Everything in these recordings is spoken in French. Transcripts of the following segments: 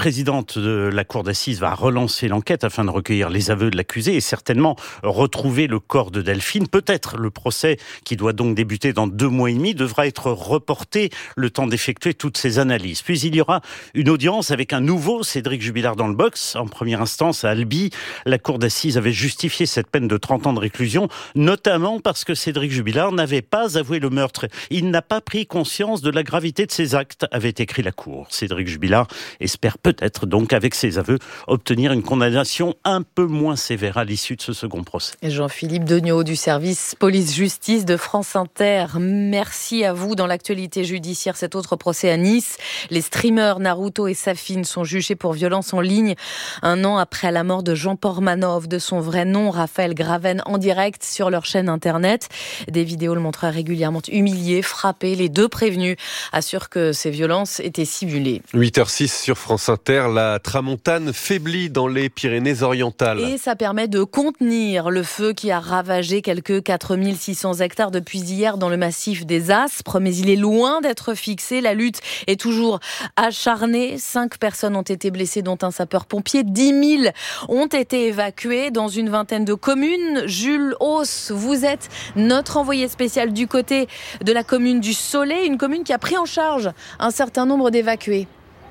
présidente de la cour d'assises va relancer l'enquête afin de recueillir les aveux de l'accusé et certainement retrouver le corps de Delphine. Peut-être le procès, qui doit donc débuter dans 2 mois et demi, devra être reporté le temps d'effectuer toutes ces analyses. Puis il y aura une audience avec un nouveau Cédric Jubilard dans le box. En première instance, à Albi, la cour d'assises avait justifié cette peine de 30 ans de réclusion, notamment parce que Cédric Jubilard n'avait pas avoué le meurtre. Il n'a pas pris conscience de la gravité de ses actes, avait écrit la cour. Cédric Jubilard espère peut-être donc, avec ses aveux, obtenir une condamnation un peu moins sévère à l'issue de ce second procès. Jean-Philippe Degnaud du service police-justice de France Inter. Merci à vous. Dans l'actualité judiciaire, cet autre procès à Nice. Les streamers Naruto et Safine sont jugés pour violence en ligne 1 an après la mort de Jean Portmanov, de son vrai nom, Raphaël Graven, en direct sur leur chaîne internet. Des vidéos le montraient régulièrement humiliés, frappés. Les 2 prévenus assurent que ces violences étaient simulées. 8h06 sur France Inter, la tramontane faiblit dans les Pyrénées-Orientales. Et ça permet de contenir le feu qui a ravagé quelques 4600 hectares depuis hier dans le massif des Aspres. Mais il est loin d'être fixé. La lutte est toujours acharnée. 5 personnes ont été blessées, dont un sapeur-pompier. 10 000 ont été évacués dans une vingtaine de communes. Jules Hauss, vous êtes notre envoyé spécial du côté de la commune du Soleil, une commune qui a pris en charge un certain nombre d'évacués.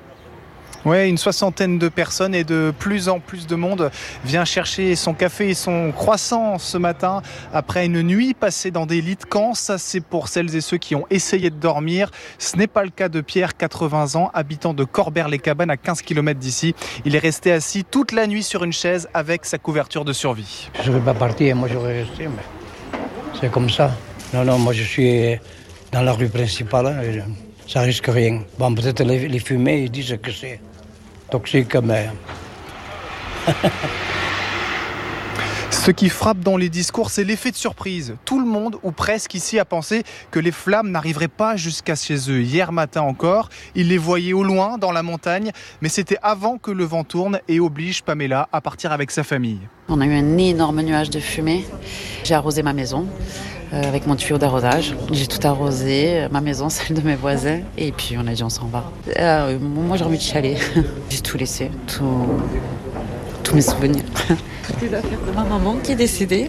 Ouais, une 60aine de personnes et de plus en plus de monde vient chercher son café et son croissant ce matin après une nuit passée dans des lits de camp. Ça, c'est pour celles et ceux qui ont essayé de dormir. Ce n'est pas le cas de Pierre, 80 ans, habitant de Corbert-les-Cabanes à 15 km d'ici. Il est resté assis toute la nuit sur une chaise avec sa couverture de survie. Je ne vais pas partir, moi j'aurais resté, mais c'est comme ça. Non, moi je suis dans la rue principale, ça risque rien. Bon, peut-être les fumées, ils disent que c'est toxique, mais... Ce qui frappe dans les discours, c'est l'effet de surprise. Tout le monde, ou presque ici, a pensé que les flammes n'arriveraient pas jusqu'à chez eux. Hier matin encore, ils les voyaient au loin, dans la montagne, mais c'était avant que le vent tourne et oblige Pamela à partir avec sa famille. On a eu un énorme nuage de fumée. J'ai arrosé ma maison avec mon tuyau d'arrosage. J'ai tout arrosé, ma maison, celle de mes voisins, et puis on a dit on s'en va. Moi j'ai envie de chialer. J'ai tout laissé, tous mes souvenirs. C'était l'affaire de ma maman qui est décédée.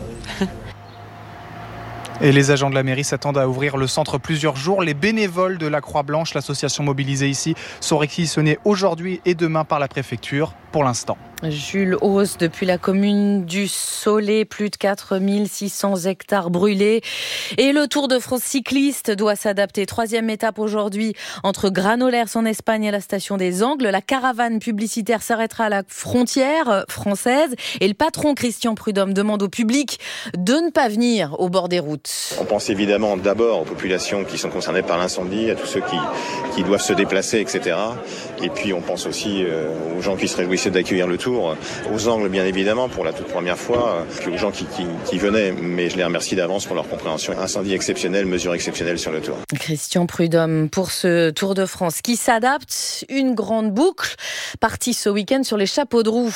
Et les agents de la mairie s'attendent à ouvrir le centre plusieurs jours. Les bénévoles de la Croix-Blanche, l'association mobilisée ici, sont réquisitionnés aujourd'hui et demain par la préfecture pour l'instant. Jules Hauss, depuis la commune du Soleil, plus de 4600 hectares brûlés. Et le Tour de France cycliste doit s'adapter. 3e étape aujourd'hui entre Granollers en Espagne et la station des Angles. La caravane publicitaire s'arrêtera à la frontière française. Et le patron Christian Prudhomme demande au public de ne pas venir au bord des routes. On pense évidemment d'abord aux populations qui sont concernées par l'incendie, à tous ceux qui doivent se déplacer, etc. Et puis on pense aussi aux gens qui se réjouissaient d'accueillir le Tour, aux Angles bien évidemment pour la toute première fois, puis aux gens qui venaient, mais je les remercie d'avance pour leur compréhension. Incendie exceptionnel, mesure exceptionnelle sur le Tour. Christian Prudhomme pour ce Tour de France qui s'adapte, une grande boucle partie ce week-end sur les chapeaux de roue.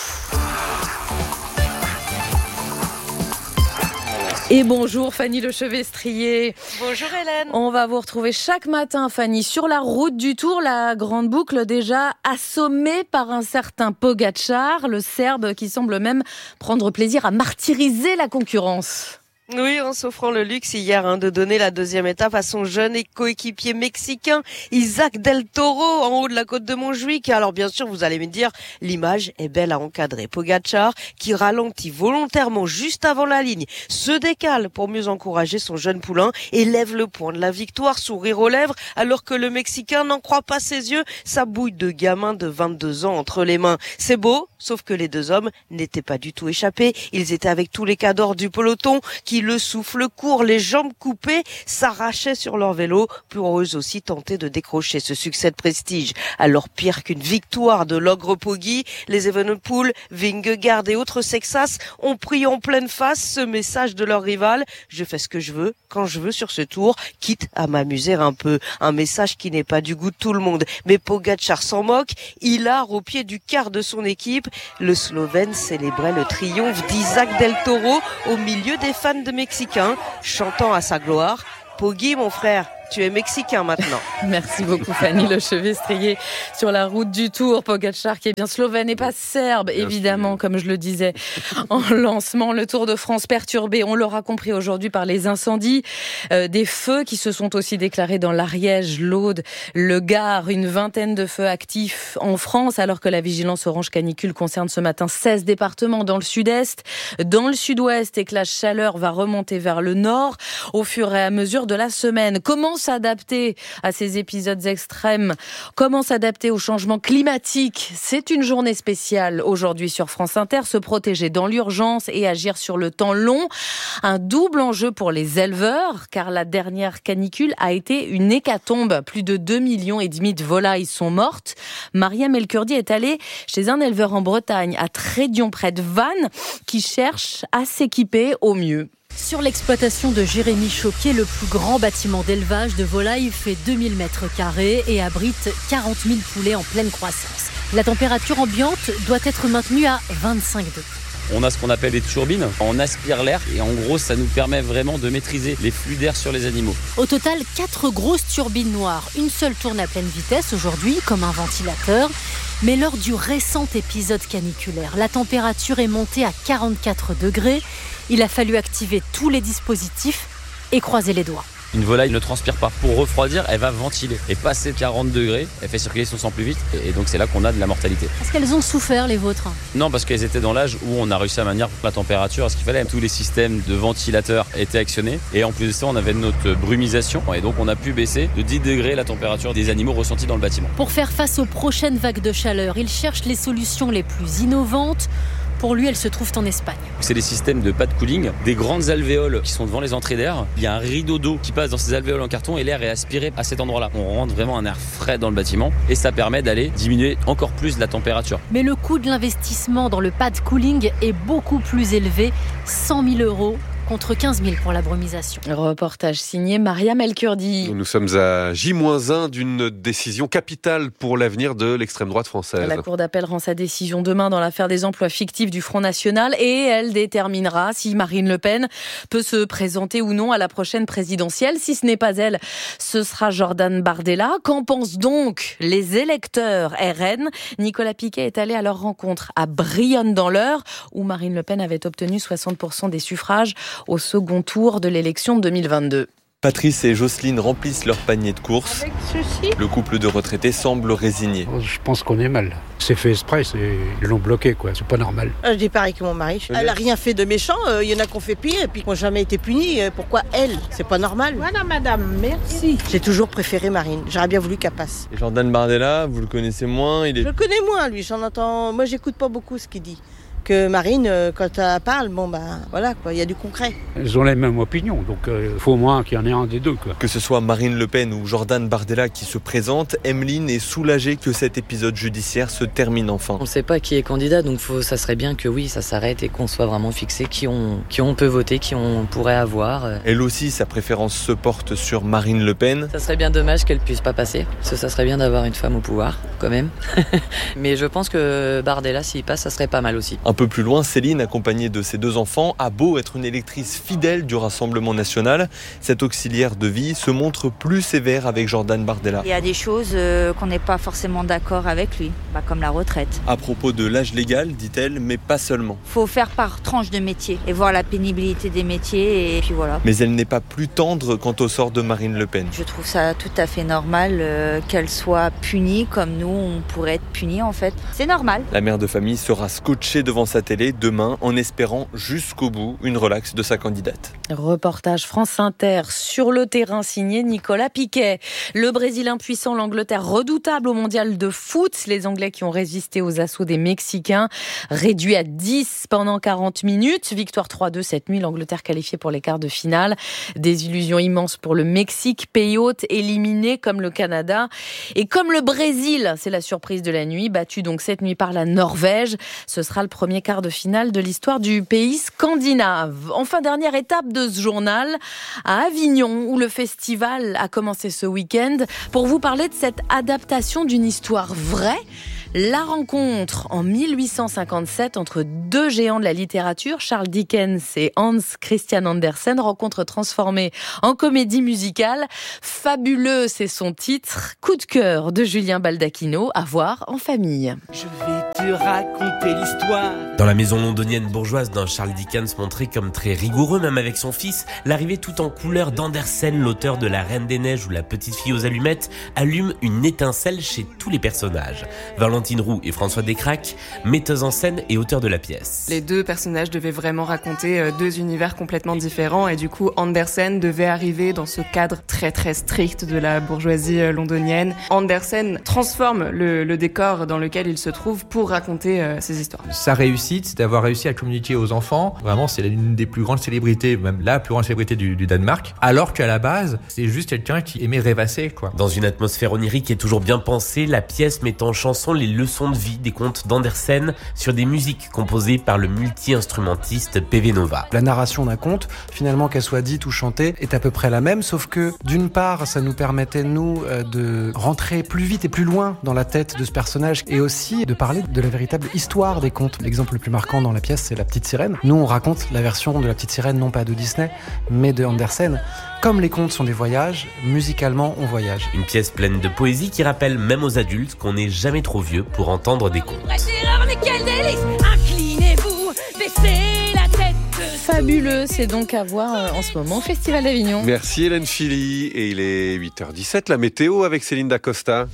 Et bonjour Fanny Lechevestrier. Bonjour Hélène. On va vous retrouver chaque matin Fanny sur la route du Tour, la grande boucle déjà assommée par un certain Pogačar, le Serbe qui semble même prendre plaisir à martyriser la concurrence. Oui, en s'offrant le luxe hier de donner la 2e étape à son jeune et coéquipier mexicain Isaac Del Toro en haut de la côte de Montjuic. Alors bien sûr, vous allez me dire, l'image est belle à encadrer. Pogačar qui ralentit volontairement juste avant la ligne, se décale pour mieux encourager son jeune poulain et lève le poing de la victoire, sourire aux lèvres, alors que le Mexicain n'en croit pas ses yeux, sa bouille de gamin de 22 ans entre les mains. C'est beau, sauf que les 2 hommes n'étaient pas du tout échappés. Ils étaient avec tous les cadors du peloton qui, le souffle court, les jambes coupées, s'arrachaient sur leur vélo pour eux aussi tenter de décrocher ce succès de prestige. Alors pire qu'une victoire de l'ogre Poggi, les Evenepoel, Vingegaard et autres Sexas ont pris en pleine face ce message de leur rival. Je fais ce que je veux, quand je veux sur ce tour, quitte à m'amuser un peu. Un message qui n'est pas du goût de tout le monde. Mais Pogačar s'en moque, hilar au pied du quart de son équipe. Le Slovène célébrait le triomphe d'Isaac Del Toro au milieu des fans de Mexicains, chantant à sa gloire. Poggi, mon frère, Tu es mexicain maintenant. Merci beaucoup Fanny Lechevet-Strier sur la route du Tour. Pogačar qui est bien slovène et pas serbe, bien évidemment, sûr. Comme je le disais en lancement. Le Tour de France perturbé, on l'aura compris aujourd'hui, par les incendies. Des feux qui se sont aussi déclarés dans l'Ariège, l'Aude, le Gard. Une vingtaine de feux actifs en France, alors que la vigilance orange canicule concerne ce matin 16 départements dans le sud-est. Dans le sud-ouest, et que la chaleur va remonter vers le nord au fur et à mesure de la semaine. Comment s'adapter à ces épisodes extrêmes? Comment s'adapter au changement climatique? C'est une journée spéciale aujourd'hui sur France Inter. Se protéger dans l'urgence et agir sur le temps long. Un double enjeu pour les éleveurs, car la dernière canicule a été une hécatombe. Plus de 2,5 millions de volailles sont mortes. Mariam El-Kurdi est allée chez un éleveur en Bretagne, à Trédion, près de Vannes, qui cherche à s'équiper au mieux. Sur l'exploitation de Jérémy Choquet, le plus grand bâtiment d'élevage de volailles fait 2000 m² et abrite 40 000 poulets en pleine croissance. La température ambiante doit être maintenue à 25 degrés. On a ce qu'on appelle des turbines, on aspire l'air et en gros ça nous permet vraiment de maîtriser les flux d'air sur les animaux. Au total, 4 grosses turbines noires. Une seule tourne à pleine vitesse aujourd'hui, comme un ventilateur. Mais lors du récent épisode caniculaire, la température est montée à 44 degrés. Il a fallu activer tous les dispositifs et croiser les doigts. Une volaille ne transpire pas. Pour refroidir, elle va ventiler. Et passer 40 degrés, elle fait circuler son sang plus vite. Et donc c'est là qu'on a de la mortalité. Est-ce qu'elles ont souffert, les vôtres? Non, parce qu'elles étaient dans l'âge où on a réussi à maintenir la température à ce qu'il fallait. Tous les systèmes de ventilateurs étaient actionnés. Et en plus de ça, on avait notre brumisation. Et donc on a pu baisser de 10 degrés la température des animaux ressentis dans le bâtiment. Pour faire face aux prochaines vagues de chaleur, il cherche les solutions les plus innovantes. Pour lui, elles se trouvent en Espagne. C'est des systèmes de pad cooling, des grandes alvéoles qui sont devant les entrées d'air. Il y a un rideau d'eau qui passe dans ces alvéoles en carton et l'air est aspiré à cet endroit-là. On rentre vraiment un air frais dans le bâtiment et ça permet d'aller diminuer encore plus la température. Mais le coût de l'investissement dans le pad cooling est beaucoup plus élevé, 100 000 € contre 15 000 pour la brumisation. Reportage signé Mariam El-Kurdi. Nous sommes à J-1 d'une décision capitale pour l'avenir de l'extrême droite française. La Cour d'appel rend sa décision demain dans l'affaire des emplois fictifs du Front National et elle déterminera si Marine Le Pen peut se présenter ou non à la prochaine présidentielle. Si ce n'est pas elle, ce sera Jordan Bardella. Qu'en pensent donc les électeurs RN? Nicolas Piquet est allé à leur rencontre à Brionne dans l'Eure, où Marine Le Pen avait obtenu 60% des suffrages au second tour de l'élection de 2022. Patrice et Jocelyne remplissent leur panier de courses. Avec ceci, le couple de retraités semble résigné. Je pense qu'on est mal. C'est fait exprès, ils l'ont bloqué, quoi. C'est pas normal. Je dis pareil que mon mari. Elle a rien fait de méchant. Il y en a qui ont fait pire et puis qui n'ont jamais été punis. Pourquoi elle? C'est pas normal. Voilà, madame, merci. J'ai toujours préféré Marine. J'aurais bien voulu qu'elle passe. Et Jordan Bardella, vous le connaissez moins? Je le connais moins, lui. J'en entends. Moi, j'écoute pas beaucoup ce qu'il dit. Que Marine, quand elle parle, voilà, quoi, il y a du concret. Elles ont les mêmes opinions, donc il faut au moins qu'il y en ait un des deux, quoi. Que ce soit Marine Le Pen ou Jordan Bardella qui se présentent, Emeline est soulagée que cet épisode judiciaire se termine enfin. On ne sait pas qui est candidat, donc ça serait bien que oui, ça s'arrête et qu'on soit vraiment fixé qui on peut voter, qui on pourrait avoir. Elle aussi, sa préférence se porte sur Marine Le Pen. Ça serait bien dommage qu'elle puisse pas passer, parce que ça serait bien d'avoir une femme au pouvoir, quand même. Mais je pense que Bardella, s'il passe, ça serait pas mal aussi. Un peu plus loin, Céline, accompagnée de ses 2 enfants, a beau être une électrice fidèle du Rassemblement national, cette auxiliaire de vie se montre plus sévère avec Jordan Bardella. Il y a des choses qu'on n'est pas forcément d'accord avec lui, comme la retraite. À propos de l'âge légal, dit-elle, mais pas seulement. Il faut faire par tranche de métier et voir la pénibilité des métiers et puis voilà. Mais elle n'est pas plus tendre quant au sort de Marine Le Pen. Je trouve ça tout à fait normal qu'elle soit punie comme nous, on pourrait être punis en fait. C'est normal. La mère de famille sera scotchée devant sa télé demain en espérant jusqu'au bout une relaxe de sa candidate. Reportage France Inter sur le terrain signé Nicolas Piquet. Le Brésil impuissant, l'Angleterre redoutable au mondial de foot. Les Anglais qui ont résisté aux assauts des Mexicains, réduits à 10 pendant 40 minutes. Victoire 3-2 cette nuit, l'Angleterre qualifiée pour les quarts de finale. Des illusions immenses pour le Mexique, pays hôte éliminé comme le Canada. Et comme le Brésil, c'est la surprise de la nuit, battu donc cette nuit par la Norvège. Ce sera le premier quart de finale de l'histoire du pays scandinave. Enfin, dernière étape de ce journal, à Avignon, où le festival a commencé ce week-end, pour vous parler de cette adaptation d'une histoire vraie. La rencontre en 1857 entre deux géants de la littérature, Charles Dickens et Hans Christian Andersen, rencontre transformée en comédie musicale. Fabuleux, c'est son titre. Coup de cœur de Julien Baldacchino, à voir en famille. Je vais te raconter l'histoire. Dans la maison londonienne bourgeoise d'un Charles Dickens montré comme très rigoureux, même avec son fils, l'arrivée tout en couleur d'Andersen, l'auteur de La Reine des Neiges ou La Petite Fille aux Allumettes, allume une étincelle chez tous les personnages. Valentine Roux et François Descraques, metteurs en scène et auteurs de la pièce. Les deux personnages devaient vraiment raconter deux univers complètement différents et du coup Andersen devait arriver dans ce cadre très très strict de la bourgeoisie londonienne. Andersen transforme le décor dans lequel il se trouve pour raconter ses histoires. Sa réussite, c'est d'avoir réussi à communiquer aux enfants. Vraiment, c'est l'une des plus grandes célébrités, même la plus grande célébrité du Danemark. Alors qu'à la base, c'est juste quelqu'un qui aimait rêvasser, quoi. Dans une atmosphère onirique et toujours bien pensée, la pièce met en chanson les leçons de vie des contes d'Andersen sur des musiques composées par le multi-instrumentiste PV Nova. La narration d'un conte, finalement qu'elle soit dite ou chantée, est à peu près la même, sauf que d'une part, ça nous permettait, nous, de rentrer plus vite et plus loin dans la tête de ce personnage et aussi de parler de la véritable histoire des contes. L'exemple le plus marquant dans la pièce, c'est La Petite Sirène. Nous, on raconte la version de La Petite Sirène, non pas de Disney, mais de Andersen. Comme les contes sont des voyages, musicalement, on voyage. Une pièce pleine de poésie qui rappelle même aux adultes qu'on n'est jamais trop vieux pour entendre des contes. Mais quel délice! Inclinez-vous, baissez la tête. Fabuleux, c'est donc à voir en ce moment au Festival d'Avignon. Merci Hélène Philly. Et il est 8h17, la météo avec Céline Dacosta.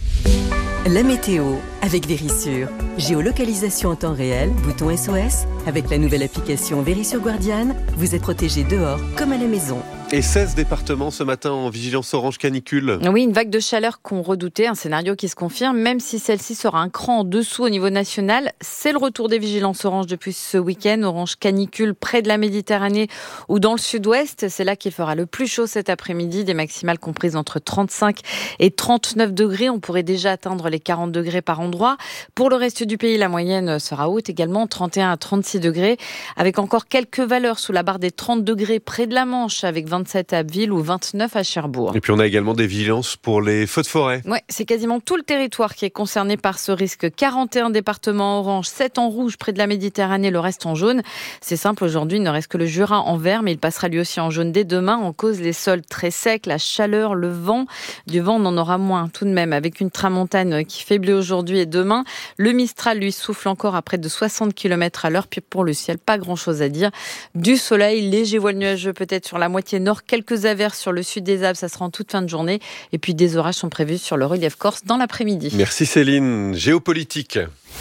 La météo avec Vérissure. Géolocalisation en temps réel, bouton SOS. Avec la nouvelle application Vérissure Guardian, vous êtes protégé dehors comme à la maison. Et 16 départements ce matin en vigilance orange canicule. Oui, une vague de chaleur qu'on redoutait, un scénario qui se confirme, même si celle-ci sera un cran en dessous au niveau national. C'est le retour des vigilances orange depuis ce week-end. Orange canicule près de la Méditerranée ou dans le sud-ouest. C'est là qu'il fera le plus chaud cet après-midi. Des maximales comprises entre 35 et 39 degrés. On pourrait déjà atteindre les 40 degrés par endroit. Pour le reste du pays, la moyenne sera haute également, 31 à 36 degrés. Avec encore quelques valeurs sous la barre des 30 degrés près de la Manche, avec 27 à Abbeville ou 29 à Cherbourg. Et puis on a également des vigilances pour les feux de forêt. Ouais, c'est quasiment tout le territoire qui est concerné par ce risque. 41 départements orange, 7 en rouge près de la Méditerranée, le reste en jaune. C'est simple, aujourd'hui il ne reste que le Jura en vert, mais il passera lui aussi en jaune dès demain. En cause les sols très secs, la chaleur, le vent. Du vent on en aura moins tout de même, avec une tramontane qui faiblit aujourd'hui et demain. Le Mistral lui souffle encore à près de 60 km à l'heure. Puis pour le ciel, pas grand chose à dire. Du soleil, léger voile nuageux peut-être sur la moitié nord, quelques averses sur le sud des Alpes, ça sera en toute fin de journée. Et puis des orages sont prévus sur le relief corse dans l'après-midi. Merci Céline. Géopolitique.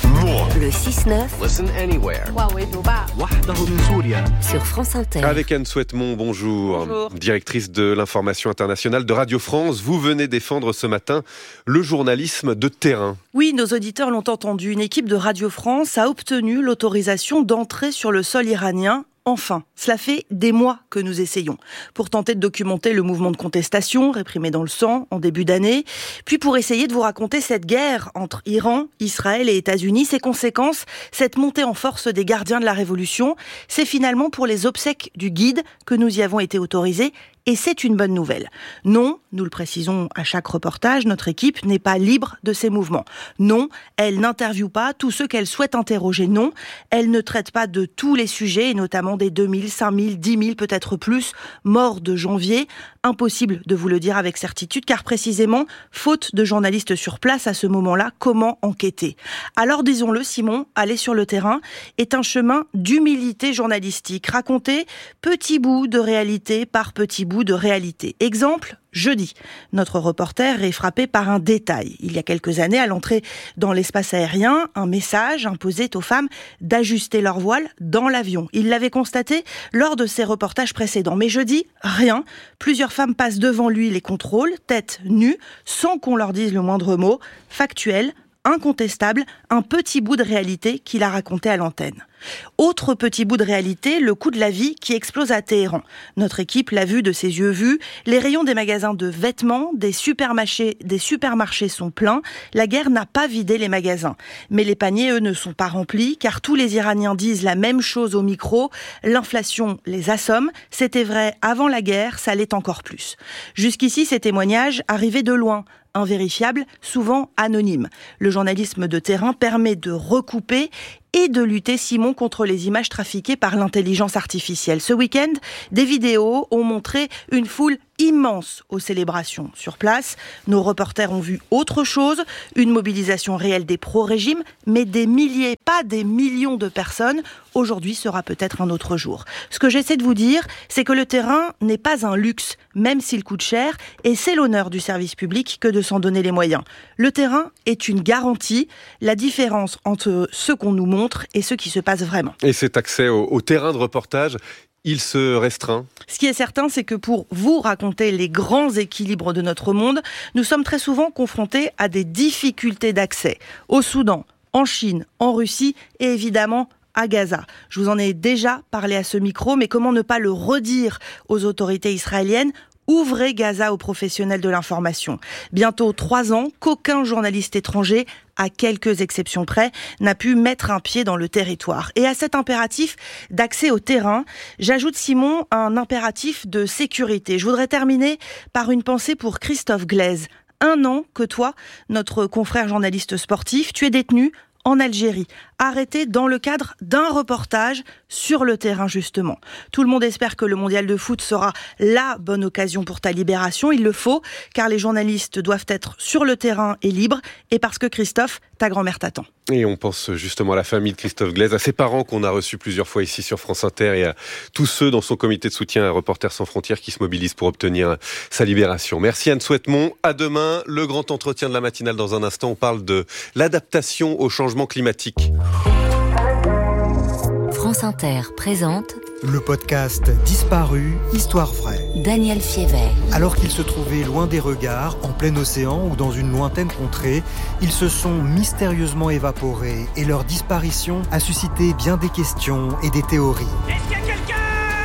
Le 6-9. Listen anywhere. Sur France Inter. Avec Anne Souhaitemont, bonjour. Bonjour. Directrice de l'information internationale de Radio France. Vous venez défendre ce matin le journalisme de terrain. Oui, nos auditeurs l'ont entendu. Une équipe de Radio France a obtenu l'autorisation d'entrer sur le sol iranien. Enfin, cela fait des mois que nous essayons pour tenter de documenter le mouvement de contestation réprimé dans le sang en début d'année, puis pour essayer de vous raconter cette guerre entre Iran, Israël et États-Unis, ses conséquences, cette montée en force des gardiens de la Révolution. C'est finalement pour les obsèques du guide que nous y avons été autorisés. Et c'est une bonne nouvelle. Non, nous le précisons à chaque reportage, notre équipe n'est pas libre de ces mouvements. Non, elle n'interviewe pas tous ceux qu'elle souhaite interroger. Non, elle ne traite pas de tous les sujets, et notamment des 2000, 5000, 10 000, peut-être plus, morts de janvier. Impossible de vous le dire avec certitude, car précisément, faute de journalistes sur place à ce moment-là, comment enquêter ? Alors disons-le, Simon, aller sur le terrain est un chemin d'humilité journalistique. Raconter petit bout de réalité par petit bout de réalité. Exemple, jeudi, notre reporter est frappé par un détail. Il y a quelques années, à l'entrée dans l'espace aérien, un message imposait aux femmes d'ajuster leur voile dans l'avion. Il l'avait constaté lors de ses reportages précédents. Mais jeudi, rien. Plusieurs femmes passent devant lui les contrôles, tête nue, sans qu'on leur dise le moindre mot. Factuel, incontestable, un petit bout de réalité qu'il a raconté à l'antenne. Autre petit bout de réalité, le coût de la vie qui explose à Téhéran. Notre équipe l'a vu de ses yeux vus. Les rayons des magasins de vêtements, des supermarchés sont pleins. La guerre n'a pas vidé les magasins. Mais les paniers, eux, ne sont pas remplis, car tous les Iraniens disent la même chose au micro. L'inflation les assomme. C'était vrai avant la guerre, ça l'est encore plus. Jusqu'ici, ces témoignages arrivaient de loin. invérifiables, souvent anonymes. Le journalisme de terrain permet de recouper et de lutter, Simon, contre les images trafiquées par l'intelligence artificielle. Ce week-end, des vidéos ont montré une foule immense aux célébrations. Sur place, nos reporters ont vu autre chose, une mobilisation réelle des pro-régimes, mais des milliers, pas des millions de personnes. Aujourd'hui sera peut-être un autre jour. Ce que j'essaie de vous dire, c'est que le terrain n'est pas un luxe, même s'il coûte cher, et c'est l'honneur du service public que de s'en donner les moyens. Le terrain est une garantie, la différence entre ce qu'on nous montre et ce qui se passe vraiment. Et cet accès au terrain de reportage, il se restreint. Ce qui est certain, c'est que pour vous raconter les grands équilibres de notre monde, nous sommes très souvent confrontés à des difficultés d'accès. Au Soudan, en Chine, en Russie et évidemment à Gaza. Je vous en ai déjà parlé à ce micro, mais comment ne pas le redire aux autorités israéliennes ? Ouvrez Gaza aux professionnels de l'information. Bientôt 3 ans qu'aucun journaliste étranger, à quelques exceptions près, n'a pu mettre un pied dans le territoire. Et à cet impératif d'accès au terrain, j'ajoute, Simon, un impératif de sécurité. Je voudrais terminer par une pensée pour Christophe Glaise. 1 an que toi, notre confrère journaliste sportif, tu es détenu en Algérie, arrêté dans le cadre d'un reportage sur le terrain justement. Tout le monde espère que le mondial de foot sera la bonne occasion pour ta libération. Il le faut, car les journalistes doivent être sur le terrain et libres, et parce que Christophe, ta grand-mère t'attend. Et on pense justement à la famille de Christophe Glaise, à ses parents qu'on a reçus plusieurs fois ici sur France Inter, et à tous ceux dans son comité de soutien à Reporters sans frontières qui se mobilisent pour obtenir sa libération. Merci Anne Souhaitemont. À demain, le grand entretien de la matinale dans un instant. On parle de l'adaptation au changement climatique. France Inter présente le podcast Disparu, Histoire vraie. Daniel Fiévet. Alors qu'ils se trouvaient loin des regards, en plein océan ou dans une lointaine contrée, ils se sont mystérieusement évaporés et leur disparition a suscité bien des questions et des théories. Est-ce qu'il y a quelqu'un ?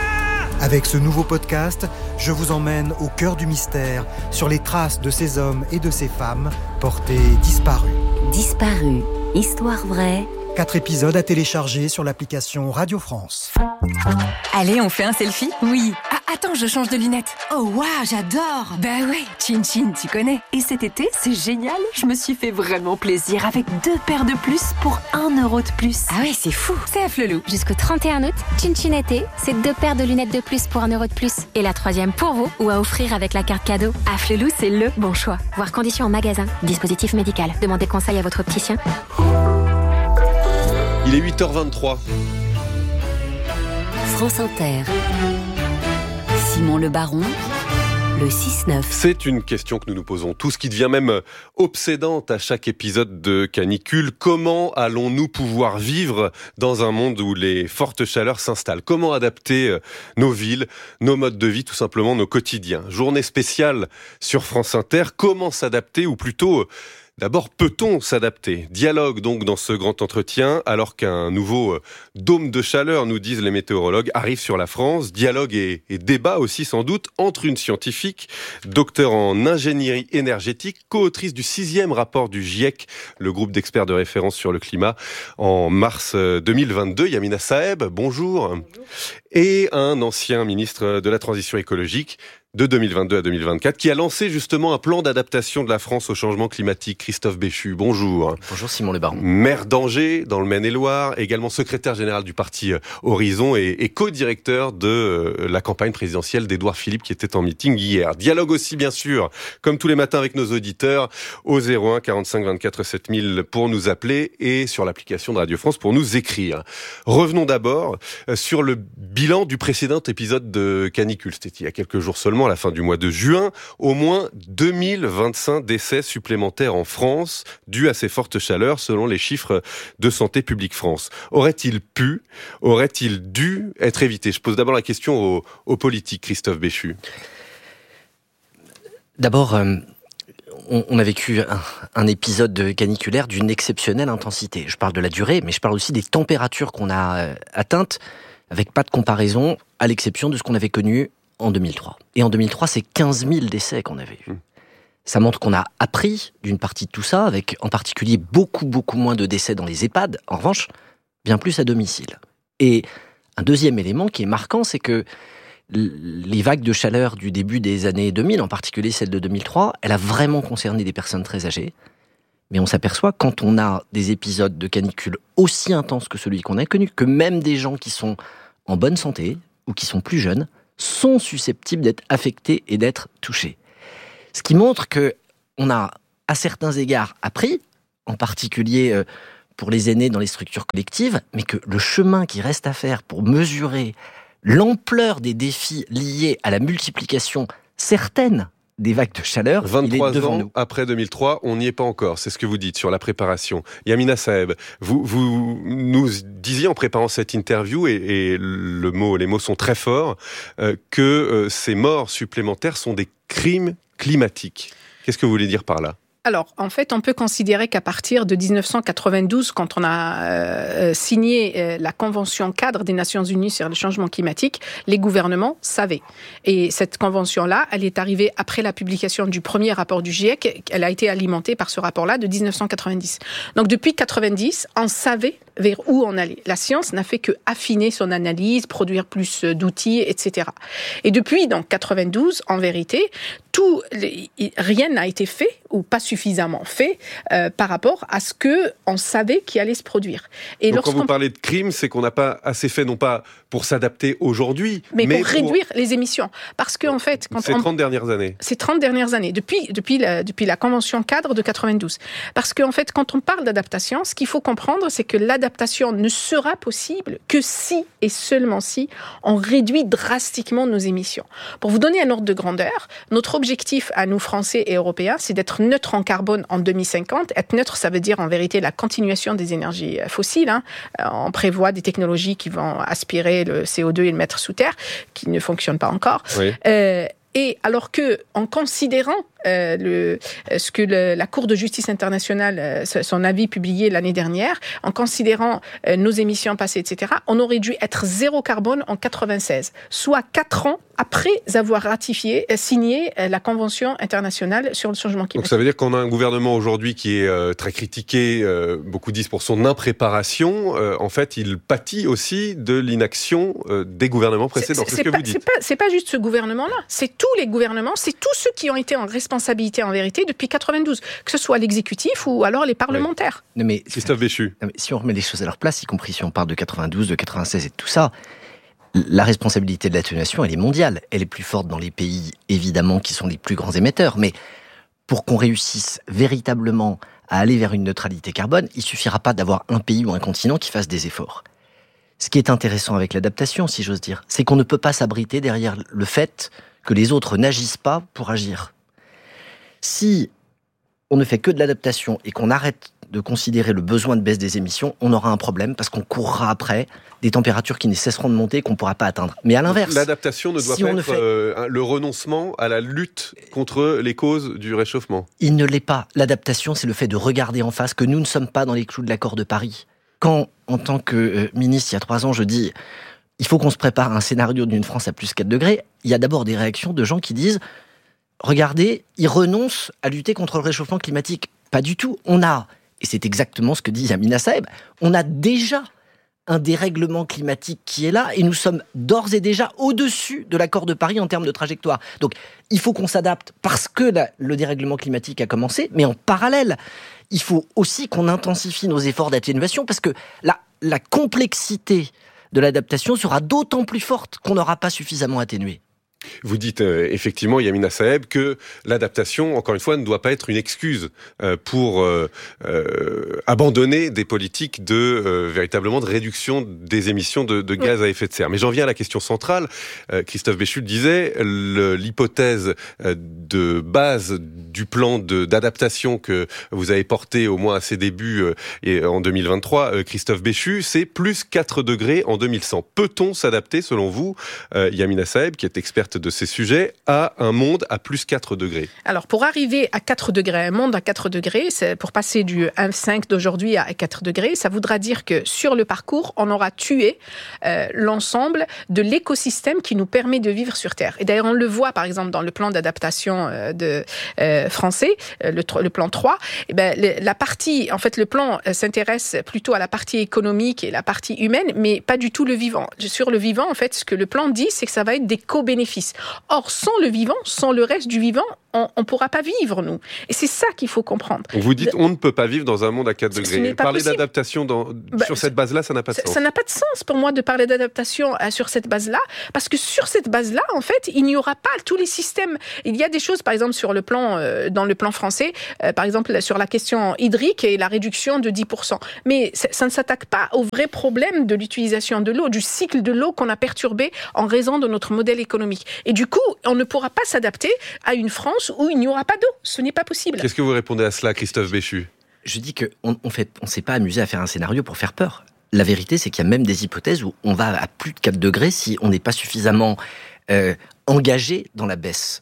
Avec ce nouveau podcast, je vous emmène au cœur du mystère, sur les traces de ces hommes et de ces femmes portés disparus. Disparu, Histoire vraie. 4 épisodes à télécharger sur l'application Radio France. Allez, on fait un selfie ? Oui. Ah, attends, je change de lunettes. Oh, waouh, j'adore. Bah ouais, Chin Chin, tu connais. Et cet été, c'est génial. Je me suis fait vraiment plaisir avec 2 paires de plus pour 1 € de plus. Ah ouais, c'est fou. C'est à Flelou. Jusqu'au 31 août, Chin Chin été, c'est 2 paires de lunettes de plus pour 1 € de plus. Et la 3e pour vous, ou à offrir avec la carte cadeau. À Flelou, c'est le bon choix. Voir conditions en magasin. Dispositif médical. Demandez conseil à votre opticien. Il est 8h23. France Inter. Simon Le Baron, le 6-9. C'est une question que nous nous posons tous, qui devient même obsédante à chaque épisode de Canicule. Comment allons-nous pouvoir vivre dans un monde où les fortes chaleurs s'installent ? Comment adapter nos villes, nos modes de vie, tout simplement nos quotidiens ? Journée spéciale sur France Inter. Comment s'adapter, ou plutôt... D'abord, peut-on s'adapter ? Dialogue donc dans ce grand entretien, alors qu'un nouveau dôme de chaleur, nous disent les météorologues, arrive sur la France. Dialogue et débat aussi sans doute entre une scientifique, docteur en ingénierie énergétique, co-autrice du 6e rapport du GIEC, le groupe d'experts de référence sur le climat, en mars 2022. Yamina Saeb, bonjour. Bonjour. Et un ancien ministre de la Transition écologique, de 2022 à 2024, qui a lancé justement un plan d'adaptation de la France au changement climatique. Christophe Béchu, bonjour. Bonjour Simon Le Baron. Maire d'Angers, dans le Maine-et-Loire, également secrétaire général du parti Horizon et co-directeur de la campagne présidentielle d'Édouard Philippe, qui était en meeting hier. Dialogue aussi, bien sûr, comme tous les matins avec nos auditeurs, au 01 45 24 7000 pour nous appeler et sur l'application de Radio France pour nous écrire. Revenons d'abord sur le bilan du précédent épisode de Canicule. C'était il y a quelques jours seulement, à la fin du mois de juin, au moins 2025 décès supplémentaires en France dus à ces fortes chaleurs, selon les chiffres de Santé publique France. Aurait-il dû être évité ? Je pose d'abord la question aux politiques, Christophe Béchu. D'abord, on a vécu un épisode caniculaire d'une exceptionnelle intensité. Je parle de la durée, mais je parle aussi des températures qu'on a atteintes, avec pas de comparaison, à l'exception de ce qu'on avait connu en 2003. Et en 2003, c'est 15 000 décès qu'on avait eu. Ça montre qu'on a appris d'une partie de tout ça, avec en particulier beaucoup moins de décès dans les EHPAD. En revanche, bien plus à domicile. Et un deuxième élément qui est marquant, c'est que les vagues de chaleur du début des années 2000, en particulier celle de 2003, elle a vraiment concerné des personnes très âgées. Mais on s'aperçoit, quand on a des épisodes de canicule aussi intenses que celui qu'on a connu, que même des gens qui sont en bonne santé ou qui sont plus jeunes sont susceptibles d'être affectés et d'être touchés. Ce qui montre qu'on a, à certains égards, appris, en particulier pour les aînés dans les structures collectives, mais que le chemin qui reste à faire pour mesurer l'ampleur des défis liés à la multiplication certaine des vagues de chaleur, 23 il est devant ans nous. Après 2003, on n'y est pas encore. C'est ce que vous dites sur la préparation. Yamina Saeb, vous nous disiez en préparant cette interview, et les mots sont très forts, que ces morts supplémentaires sont des crimes climatiques. Qu'est-ce que vous voulez dire par là ? Alors, en fait, on peut considérer qu'à partir de 1992, quand on a signé la Convention cadre des Nations Unies sur le changement climatique, les gouvernements savaient. Et cette convention-là, elle est arrivée après la publication du premier rapport du GIEC. Elle a été alimentée par ce rapport-là de 1990. Donc, depuis 1990, on savait vers où on allait. La science n'a fait que affiner son analyse, produire plus d'outils, etc. Et depuis, donc, 92, en vérité, rien n'a été fait, ou pas suffisamment fait, par rapport à ce qu'on savait qui allait se produire. Et donc, quand vous parlez de crime, c'est qu'on n'a pas assez fait, non pas pour s'adapter aujourd'hui, mais pour réduire les émissions. Parce qu'en fait... Ces 30 dernières années. Ces 30 dernières années, depuis la Convention cadre de 92. Parce qu'en fait, quand on parle d'adaptation, ce qu'il faut comprendre, c'est que l'adaptation ne sera possible que si, et seulement si, on réduit drastiquement nos émissions. Pour vous donner un ordre de grandeur, notre objectif à nous, Français et Européens, c'est d'être neutre en carbone en 2050. Être neutre, ça veut dire en vérité la continuation des énergies fossiles. On prévoit des technologies qui vont aspirer le CO2 et le mettre sous terre, qui ne fonctionnent pas encore. Oui. Et alors que, en considérant ce que la Cour de justice internationale, son avis publié l'année dernière, en considérant nos émissions passées, etc., on aurait dû être zéro carbone en 96, soit 4 ans après avoir signé la Convention internationale sur le changement climatique. Donc ça veut dire qu'on a un gouvernement aujourd'hui qui est très critiqué, beaucoup disent pour son impréparation. En fait, il pâtit aussi de l'inaction des gouvernements précédents. C'est ce que vous dites. C'est pas juste ce gouvernement-là, c'est tous les gouvernements, c'est tous ceux qui ont été en responsabilité en vérité depuis 92, que ce soit l'exécutif ou alors les parlementaires. Oui. Mais Christophe Béchu. Si on remet les choses à leur place, y compris si on parle de 92, de 96 et de tout ça, la responsabilité de l'atténuation, elle est mondiale. Elle est plus forte dans les pays, évidemment, qui sont les plus grands émetteurs. Mais pour qu'on réussisse véritablement à aller vers une neutralité carbone, il suffira pas d'avoir un pays ou un continent qui fasse des efforts. Ce qui est intéressant avec l'adaptation, si j'ose dire, c'est qu'on ne peut pas s'abriter derrière le fait que les autres n'agissent pas pour agir. Si on ne fait que de l'adaptation et qu'on arrête de considérer le besoin de baisse des émissions, on aura un problème parce qu'on courra après des températures qui ne cesseront de monter et qu'on ne pourra pas atteindre. Mais à l'inverse... Donc, l'adaptation ne doit pas être le renoncement à la lutte contre les causes du réchauffement. Il ne l'est pas. L'adaptation, c'est le fait de regarder en face que nous ne sommes pas dans les clous de l'accord de Paris. Quand, en tant que ministre, il y a 3 ans, je dis il faut qu'on se prépare à un scénario d'une France à plus 4 degrés, il y a d'abord des réactions de gens qui disent regardez, ils renoncent à lutter contre le réchauffement climatique. Pas du tout. On a, et c'est exactement ce que dit Yamina Saeb, on a déjà un dérèglement climatique qui est là et nous sommes d'ores et déjà au-dessus de l'accord de Paris en termes de trajectoire. Donc, il faut qu'on s'adapte parce que le dérèglement climatique a commencé, mais en parallèle, il faut aussi qu'on intensifie nos efforts d'atténuation parce que la complexité de l'adaptation sera d'autant plus forte qu'on n'aura pas suffisamment atténué. Vous dites effectivement, Yamina Saeb, que l'adaptation, encore une fois, ne doit pas être une excuse pour abandonner des politiques véritablement de réduction des émissions de gaz à effet de serre. Mais j'en viens à la question centrale. Christophe Béchu le disait, l'hypothèse de base du plan d'adaptation que vous avez porté au moins à ses débuts en 2023, Christophe Béchu, c'est plus 4 degrés en 2100. Peut-on s'adapter, selon vous, Yamina Saeb, qui est experte spécialiste de ces sujets, à un monde à plus 4 degrés. Alors, pour arriver à 4 degrés, un monde à 4 degrés, c'est pour passer du 1,5 d'aujourd'hui à 4 degrés, ça voudra dire que sur le parcours, on aura tué l'ensemble de l'écosystème qui nous permet de vivre sur Terre. Et d'ailleurs, on le voit, par exemple, dans le plan d'adaptation français, le plan 3, eh ben, la partie, en fait, le plan s'intéresse plutôt à la partie économique et la partie humaine, mais pas du tout le vivant. Sur le vivant, en fait, ce que le plan dit, c'est que ça va être des co-bénéfices. Or, sans le vivant, sans le reste du vivant, on ne pourra pas vivre, nous. Et c'est ça qu'il faut comprendre. Vous dites on ne peut pas vivre dans un monde à 4 degrés. Parler possible. d'adaptation sur cette base-là, ça n'a pas de sens. Ça n'a pas de sens pour moi de parler d'adaptation sur cette base-là, parce que sur cette base-là, en fait, il n'y aura pas tous les systèmes. Il y a des choses, par exemple, sur le plan, dans le plan français, par exemple, sur la question hydrique et la réduction de 10%. Mais ça ne s'attaque pas au vrai problème de l'utilisation de l'eau, du cycle de l'eau qu'on a perturbé en raison de notre modèle économique. Et du coup, on ne pourra pas s'adapter à une France où il n'y aura pas d'eau. Ce n'est pas possible. Qu'est-ce que vous répondez à cela, Christophe Béchu ? Je dis qu'on ne s'est pas amusé à faire un scénario pour faire peur. La vérité, c'est qu'il y a même des hypothèses où on va à plus de 4 degrés si on n'est pas suffisamment engagé dans la baisse.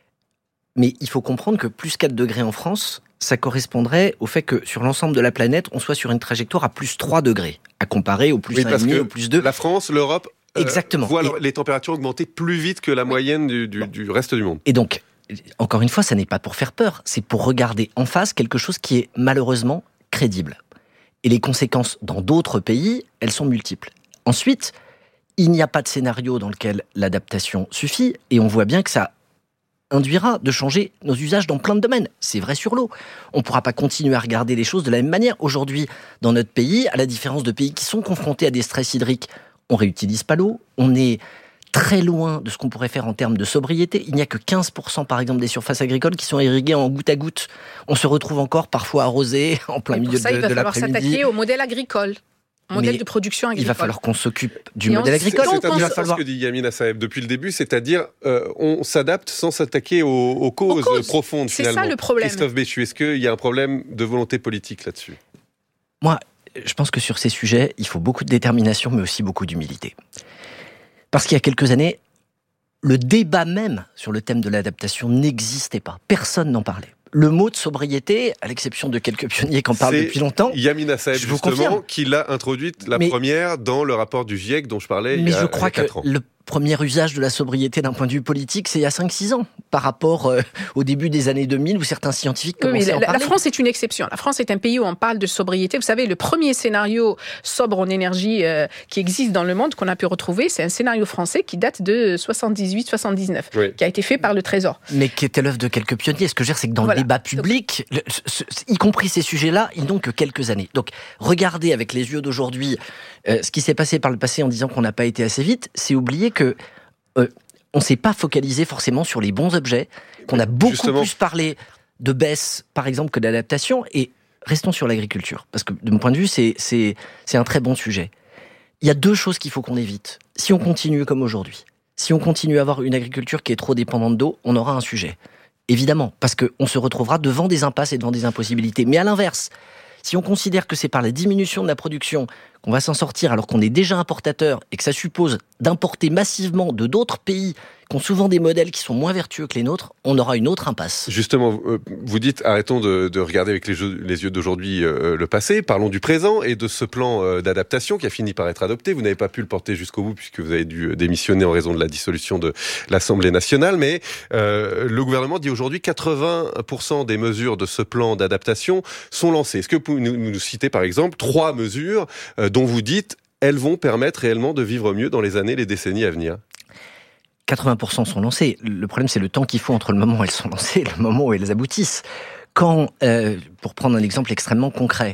Mais il faut comprendre que plus 4 degrés en France, ça correspondrait au fait que sur l'ensemble de la planète, on soit sur une trajectoire à plus 3 degrés, à comparer au plus 1,5, au plus 2. La France, l'Europe, exactement. voient les températures augmenter plus vite que la moyenne du reste du monde. Et donc, encore une fois, ça n'est pas pour faire peur, c'est pour regarder en face quelque chose qui est malheureusement crédible. Et les conséquences dans d'autres pays, elles sont multiples. Ensuite, il n'y a pas de scénario dans lequel l'adaptation suffit, et on voit bien que ça induira de changer nos usages dans plein de domaines. C'est vrai sur l'eau. On ne pourra pas continuer à regarder les choses de la même manière. Aujourd'hui, dans notre pays, à la différence de pays qui sont confrontés à des stress hydriques, on ne réutilise pas l'eau, on est très loin de ce qu'on pourrait faire en termes de sobriété. Il n'y a que 15% par exemple des surfaces agricoles qui sont irriguées en goutte à goutte. On se retrouve encore parfois arrosé en plein milieu de l'après-midi. Il va falloir s'attaquer au modèle agricole. Modèle de production agricole. Il va falloir qu'on s'occupe du modèle agricole. C'est ce que dit Yamina Saeb depuis le début, c'est-à-dire on s'adapte sans s'attaquer aux causes profondes finalement. C'est ça le problème. Christophe Béchu, est-ce qu'il y a un problème de volonté politique là-dessus ? Moi, je pense que sur ces sujets, il faut beaucoup de détermination, mais aussi beaucoup d'humilité. Parce qu'il y a quelques années, le débat même sur le thème de l'adaptation n'existait pas. Personne n'en parlait. Le mot de sobriété, à l'exception de quelques pionniers qui en parlent depuis longtemps... Yamina Saeb, justement, qui l'a introduite première dans le rapport du GIEC dont je parlais il y a 4 ans. Mais je crois que le premier usage de la sobriété d'un point de vue politique, c'est il y a 5-6 ans, par rapport au début des années 2000, où certains scientifiques commençaient à en parler. La France est une exception. La France est un pays où on parle de sobriété. Vous savez, le premier scénario sobre en énergie qui existe dans le monde, qu'on a pu retrouver, c'est un scénario français qui date de 78-79, qui a été fait par le Trésor. Mais qui était l'œuvre de quelques pionniers. Ce que je veux dire, c'est que dans le débat public, y compris ces sujets-là, ils n'ont que quelques années. Donc, regardez avec les yeux d'aujourd'hui ce qui s'est passé par le passé en disant qu'on n'a pas été assez vite, c'est oublier que on ne s'est pas focalisé forcément sur les bons objets, qu'on a beaucoup plus parlé de baisse, par exemple, que d'adaptation. Et restons sur l'agriculture, parce que de mon point de vue, c'est un très bon sujet. Il y a 2 choses qu'il faut qu'on évite. Si on continue comme aujourd'hui, si on continue à avoir une agriculture qui est trop dépendante d'eau, on aura un sujet. Évidemment, parce qu'on se retrouvera devant des impasses et devant des impossibilités. Mais à l'inverse, si on considère que c'est par la diminution de la production qu'on va s'en sortir alors qu'on est déjà importateur et que ça suppose d'importer massivement de d'autres pays qui ont souvent des modèles qui sont moins vertueux que les nôtres, on aura une autre impasse. Justement, vous dites arrêtons de regarder avec les yeux d'aujourd'hui le passé, parlons du présent et de ce plan d'adaptation qui a fini par être adopté. Vous n'avez pas pu le porter jusqu'au bout puisque vous avez dû démissionner en raison de la dissolution de l'Assemblée nationale, mais le gouvernement dit aujourd'hui 80% des mesures de ce plan d'adaptation sont lancées. Est-ce que vous pouvez nous citer par exemple 3 mesures dont vous dites elles vont permettre réellement de vivre mieux dans les années, les décennies à venir ? 80% sont lancés. Le problème, c'est le temps qu'il faut entre le moment où elles sont lancées et le moment où elles aboutissent. Quand, pour prendre un exemple extrêmement concret,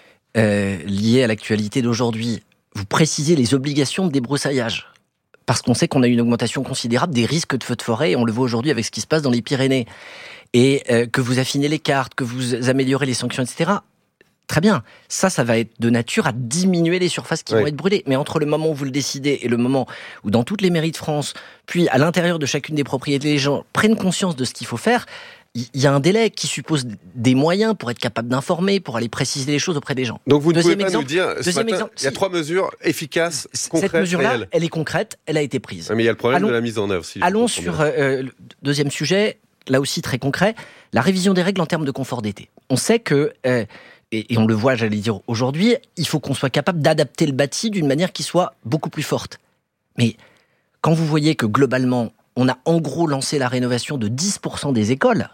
lié à l'actualité d'aujourd'hui, vous précisez les obligations de débroussaillage, parce qu'on sait qu'on a une augmentation considérable des risques de feux de forêt, et on le voit aujourd'hui avec ce qui se passe dans les Pyrénées, et que vous affinez les cartes, que vous améliorez les sanctions, etc., très bien, ça va être de nature à diminuer les surfaces qui vont être brûlées. Mais entre le moment où vous le décidez et le moment où dans toutes les mairies de France, puis à l'intérieur de chacune des propriétés, les gens prennent conscience de ce qu'il faut faire, il y a un délai qui suppose des moyens pour être capable d'informer, pour aller préciser les choses auprès des gens. Donc vous ne pouvez pas nous dire, ce matin, exemple, il y a 3 mesures efficaces, concrètes, cette mesure-là, réelles. elle est concrète, elle a été prise. Mais il y a le problème de la mise en œuvre. Allons sur le deuxième sujet, là aussi très concret, la révision des règles en termes de confort d'été. On sait que, et on le voit, j'allais dire aujourd'hui, il faut qu'on soit capable d'adapter le bâti d'une manière qui soit beaucoup plus forte. Mais quand vous voyez que globalement, on a en gros lancé la rénovation de 10% des écoles,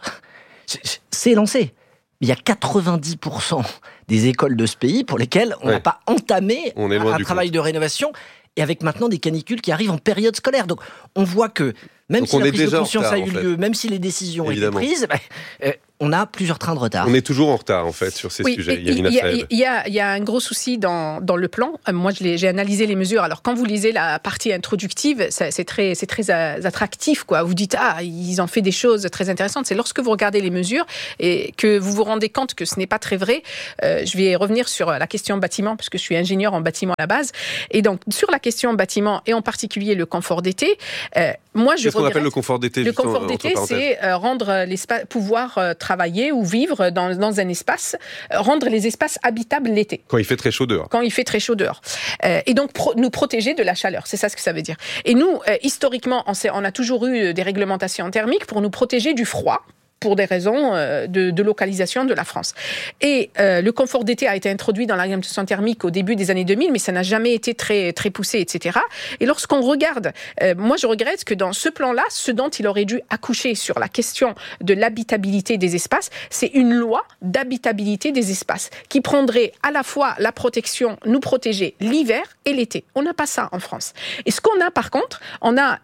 c'est lancé. Il y a 90% des écoles de ce pays pour lesquelles on n'a pas entamé un travail de rénovation, et avec maintenant des canicules qui arrivent en période scolaire. Donc on voit que même si la prise de conscience a eu lieu, même si les décisions ont été prises, on a plusieurs trains de retard. On est toujours en retard, en fait, sur ces sujets. Il y a un gros souci dans le plan. Moi, j'ai analysé les mesures. Alors, quand vous lisez la partie introductive, c'est très attractif, quoi. Vous dites, ils ont fait des choses très intéressantes. C'est lorsque vous regardez les mesures et que vous vous rendez compte que ce n'est pas très vrai. Je vais revenir sur la question bâtiment, parce que je suis ingénieur en bâtiment à la base. Et donc, sur la question bâtiment, et en particulier le confort d'été, moi, Qu'est-ce qu'on appelle le confort d'été? Le confort d'été, c'est rendre l'espace, pouvoir travailler ou vivre dans un espace, rendre les espaces habitables l'été. Quand il fait très chaud dehors. Quand il fait très chaud dehors. Et donc, nous protéger de la chaleur. C'est ça ce que ça veut dire. Et nous, historiquement, on a toujours eu des réglementations thermiques pour nous protéger du froid, pour des raisons de localisation de la France. Et le confort d'été a été introduit dans la réglementation thermique au début des années 2000, mais ça n'a jamais été très, très poussé, etc. Et lorsqu'on regarde, moi je regrette que dans ce plan-là, ce dont il aurait dû accoucher sur la question de l'habitabilité des espaces, c'est une loi d'habitabilité des espaces qui prendrait à la fois la protection, nous protéger l'hiver et l'été. On n'a pas ça en France. Et ce qu'on a par contre, on a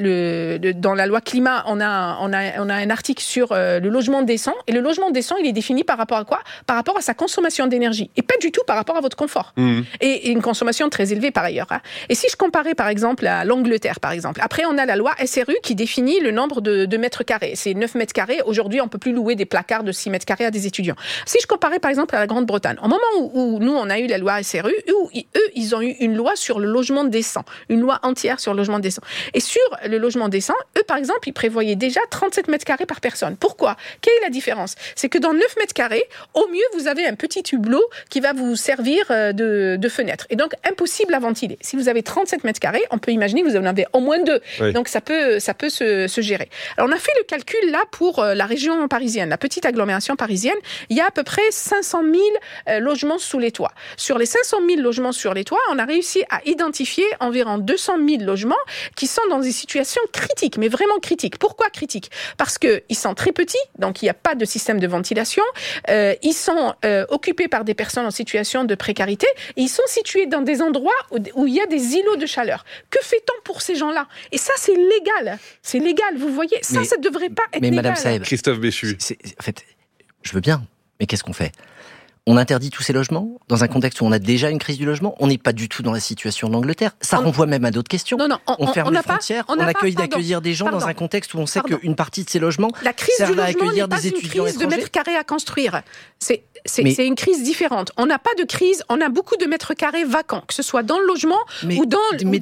dans la loi climat, on a un article sur le logement décent, et le logement décent, il est défini par rapport à quoi? Par rapport à sa consommation d'énergie, et pas du tout par rapport à votre confort. Et une consommation très élevée par ailleurs. Et si je comparais par exemple à l'Angleterre, par exemple, après on a la loi SRU qui définit le nombre de mètres carrés. C'est 9 mètres carrés. Aujourd'hui, on ne peut plus louer des placards de 6 mètres carrés à des étudiants. Si je comparais par exemple à la Grande-Bretagne, au moment où nous, on a eu la loi SRU, ils ont eu une loi sur le logement décent, une loi entière sur le logement décent. Et sur le logement décent, eux, par exemple, ils prévoyaient déjà 37 mètres carrés par personne. Pourquoi? Quelle est la différence? C'est que dans 9 mètres carrés, au mieux, vous avez un petit hublot qui va vous servir de fenêtre. Et donc, impossible à ventiler. Si vous avez 37 mètres carrés, on peut imaginer que vous en avez au moins 2. Oui. Donc, ça peut se gérer. Alors, on a fait le calcul, là, pour la région parisienne, la petite agglomération parisienne. Il y a à peu près 500 000 logements sous les toits. Sur les 500 000 logements sur les toits, on a réussi à identifier environ 200 000 logements qui sont dans des situations critiques, mais vraiment critiques. Pourquoi critiques? Parce qu'ils sont très petits, donc il n'y a pas de système de ventilation. Ils sont occupés par des personnes en situation de précarité et ils sont situés dans des endroits où il y a des îlots de chaleur. Que fait-on pour ces gens-là? Et ça, c'est légal. C'est légal, vous voyez. Ça ne devrait pas être légal. Madame Saeb, Christophe Béchu. En fait, je veux bien, mais qu'est-ce qu'on fait? On interdit tous ces logements dans un contexte où on a déjà une crise du logement. On n'est pas du tout dans la situation de l'Angleterre. Ça renvoie même à d'autres questions. Non, on ferme les frontières. On accueille d'accueillir des gens dans un contexte où on sait qu'une partie de ces logements servent à accueillir des étudiants étrangers. La crise du logement n'est pas une crise de mètres carrés à construire. C'est une crise différente. On n'a pas de crise, on a beaucoup de mètres carrés vacants, que ce soit dans le logement ou dans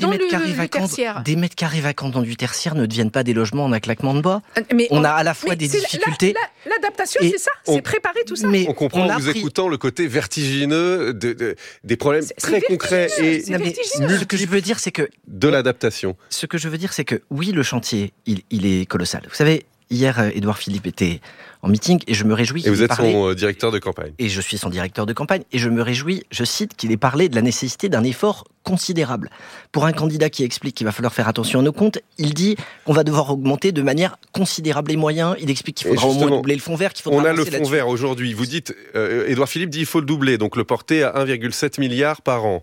le tertiaire. Des mètres carrés vacants dans du tertiaire ne deviennent pas des logements en un claquement de doigts. On a à la fois des difficultés. L'adaptation, c'est ça, c'est préparer tout ça. On comprend en vous écoutant le côté vertigineux des problèmes très concrets et ce que je veux dire, c'est que de l'adaptation. Ce que je veux dire, c'est que oui, le chantier, il est colossal. Vous savez, hier, Édouard Philippe était en meeting et je me réjouis qu'il ait parlé... Et vous êtes son directeur de campagne. Et je suis son directeur de campagne et je me réjouis, je cite, qu'il ait parlé de la nécessité d'un effort considérable. Pour un candidat qui explique qu'il va falloir faire attention à nos comptes, il dit qu'on va devoir augmenter de manière considérable les moyens. Il explique qu'il faudra au moins doubler le fonds vert, qu'il faudra avancer là-dessus. On a le fonds vert aujourd'hui. Vous dites, Édouard Philippe dit qu'il faut le doubler, donc le porter à 1,7 milliard par an.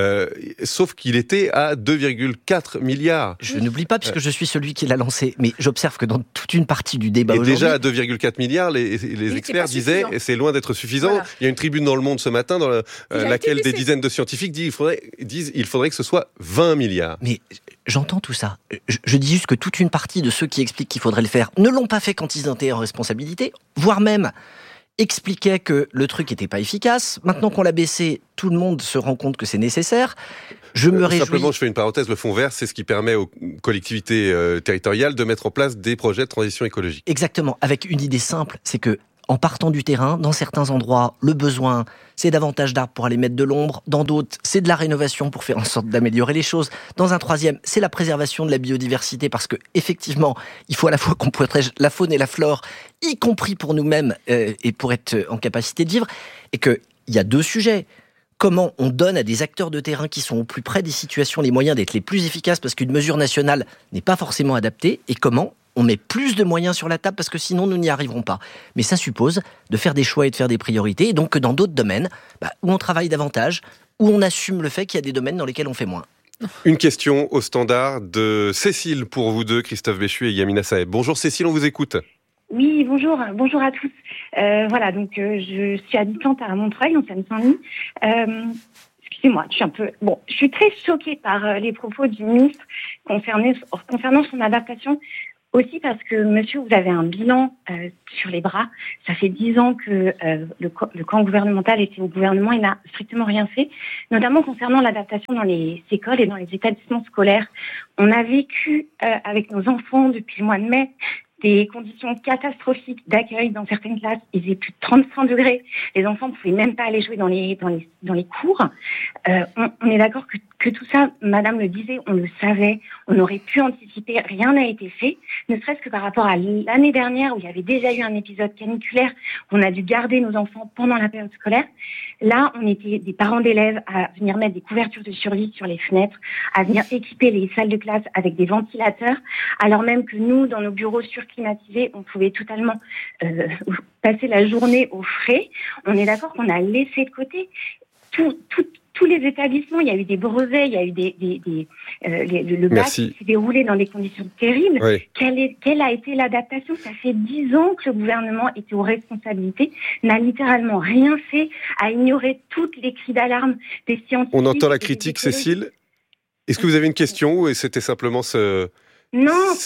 Sauf qu'il était à 2,4 milliards. Je n'oublie pas, puisque je suis celui qui l'a lancé, mais j'observe que dans toute une partie du débat aujourd'hui... déjà à 2,4 milliards, les experts disaient c'est loin d'être suffisant. Voilà. Il y a une tribune dans Le Monde ce matin dans laquelle des dizaines de scientifiques disent il faudrait que ce soit 20 milliards. Mais j'entends tout ça. Je dis juste que toute une partie de ceux qui expliquent qu'il faudrait le faire ne l'ont pas fait quand ils étaient en responsabilité, voire même expliquait que le truc n'était pas efficace. Maintenant qu'on l'a baissé, tout le monde se rend compte que c'est nécessaire. Je me réjouis. Simplement, je fais une parenthèse, le fonds vert, c'est ce qui permet aux collectivités territoriales de mettre en place des projets de transition écologique. Exactement, avec une idée simple, c'est que en partant du terrain, dans certains endroits, le besoin, c'est davantage d'arbres pour aller mettre de l'ombre. Dans d'autres, c'est de la rénovation pour faire en sorte d'améliorer les choses. Dans un troisième, c'est la préservation de la biodiversité parce que, effectivement, il faut à la fois qu'on protège la faune et la flore, y compris pour nous-mêmes et pour être en capacité de vivre. Et qu'il y a deux sujets. Comment on donne à des acteurs de terrain qui sont au plus près des situations les moyens d'être les plus efficaces parce qu'une mesure nationale n'est pas forcément adaptée. Et comment on met plus de moyens sur la table parce que sinon nous n'y arriverons pas. Mais ça suppose de faire des choix et de faire des priorités. Et donc que dans d'autres domaines, où on travaille davantage, où on assume le fait qu'il y a des domaines dans lesquels on fait moins. Une question au standard de Cécile pour vous deux, Christophe Béchu et Yamina Saeb. Bonjour Cécile, on vous écoute. Oui, bonjour à tous. Je suis habitante à Montreuil, en Seine-Saint-Denis. Excusez-moi, je suis très choquée par les propos du ministre concernant son adaptation. Aussi parce que, monsieur, vous avez un bilan sur les bras. Ça fait 10 ans que le camp gouvernemental était au gouvernement. Il n'a strictement rien fait, notamment concernant l'adaptation dans les écoles et dans les établissements scolaires. On a vécu avec nos enfants depuis le mois de mai des conditions catastrophiques d'accueil dans certaines classes. Il faisait plus de 35 degrés. Les enfants ne pouvaient même pas aller jouer dans les cours. On est d'accord que tout ça, madame le disait, on le savait, on aurait pu anticiper, rien n'a été fait, ne serait-ce que par rapport à l'année dernière où il y avait déjà eu un épisode caniculaire, où on a dû garder nos enfants pendant la période scolaire. Là, on était des parents d'élèves à venir mettre des couvertures de survie sur les fenêtres, à venir équiper les salles de classe avec des ventilateurs, alors même que nous, dans nos bureaux surclimatisés, on pouvait totalement passer la journée au frais. On est d'accord qu'on a laissé de côté tous les établissements. Il y a eu des brevets, il y a eu le bac qui s'est déroulé dans des conditions terribles. Oui. Quelle a été l'adaptation ? Ça fait 10 ans que le gouvernement était aux responsabilités, n'a littéralement rien fait, a ignoré toutes les cris d'alarme des scientifiques. On entend la critique, Cécile. Est-ce que vous avez une question ou c'était simplement ce témoignage ?